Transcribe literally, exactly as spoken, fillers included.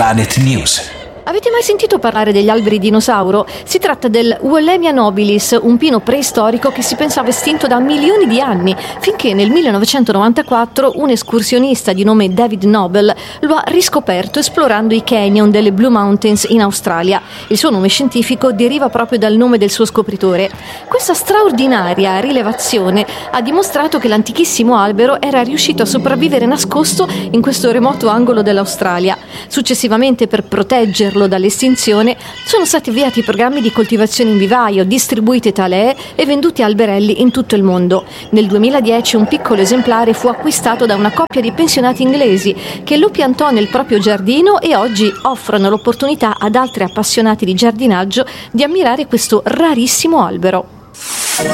Planet News. Avete mai sentito parlare degli alberi dinosauro? Si tratta del Wollemia nobilis, un pino preistorico che si pensava estinto da milioni di anni, finché nel millenovecentonovantaquattro un escursionista di nome David Noble lo ha riscoperto esplorando i canyon delle Blue Mountains in Australia. Il suo nome scientifico deriva proprio dal nome del suo scopritore. Questa straordinaria rilevazione ha dimostrato che l'antichissimo albero era riuscito a sopravvivere nascosto in questo remoto angolo dell'Australia. Successivamente, per proteggerlo dall'estinzione, sono stati avviati programmi di coltivazione in vivaio, distribuite talee e venduti alberelli in tutto il mondo. Nel duemiladieci un piccolo esemplare fu acquistato da una coppia di pensionati inglesi che lo piantò nel proprio giardino e oggi offrono l'opportunità ad altri appassionati di giardinaggio di ammirare questo rarissimo albero.